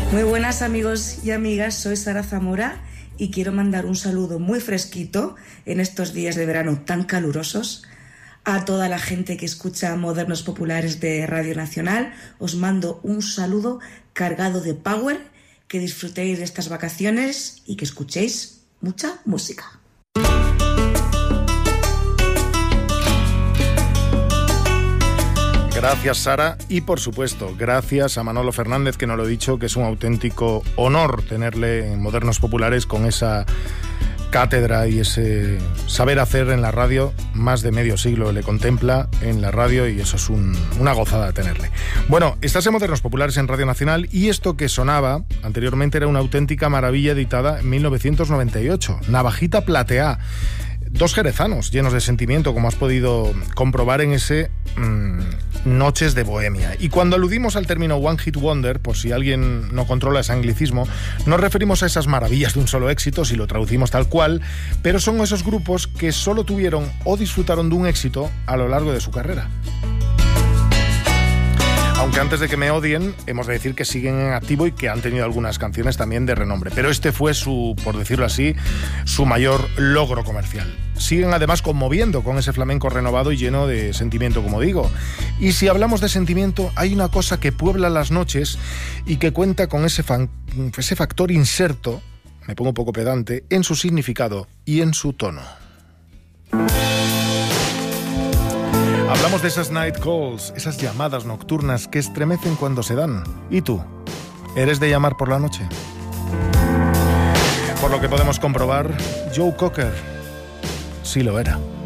Muy buenas amigos y amigas, soy Sara Zamora y quiero mandar un saludo muy fresquito en estos días de verano tan calurosos a toda la gente que escucha Modernos Populares de Radio Nacional. Os mando un saludo cargado de power, que disfrutéis de estas vacaciones y que escuchéis mucha música. Gracias, Sara, y por supuesto, gracias a Manolo Fernández, que nos lo he dicho, que es un auténtico honor tenerle en Modernos Populares con esa cátedra y ese saber hacer en la radio. Más de medio siglo le contempla en la radio y eso es una gozada tenerle. Bueno, estás en Modernos Populares en Radio Nacional y esto que sonaba anteriormente era una auténtica maravilla editada en 1998, Navajita Plateá. Dos jerezanos llenos de sentimiento, como has podido comprobar en ese Noches de Bohemia. Y cuando aludimos al término One Hit Wonder, por si alguien no controla ese anglicismo, nos referimos a esas maravillas de un solo éxito, si lo traducimos tal cual, pero son esos grupos que solo tuvieron o disfrutaron de un éxito a lo largo de su carrera. Aunque antes de que me odien, hemos de decir que siguen en activo y que han tenido algunas canciones también de renombre. Pero este fue por decirlo así, su mayor logro comercial. Siguen además conmoviendo con ese flamenco renovado y lleno de sentimiento, como digo. Y si hablamos de sentimiento, hay una cosa que puebla las noches y que cuenta con ese factor inserto, me pongo un poco pedante, en su significado y en su tono. Hablamos de esas night calls, esas llamadas nocturnas que estremecen cuando se dan. ¿Y tú? ¿Eres de llamar por la noche? Por lo que podemos comprobar, Joe Cocker sí lo era.